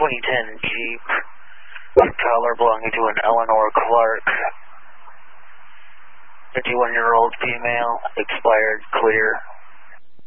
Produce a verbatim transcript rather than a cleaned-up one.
twenty ten Jeep, color belonging to an Eleanor Clark, fifty-one-year-old female, expired, clear.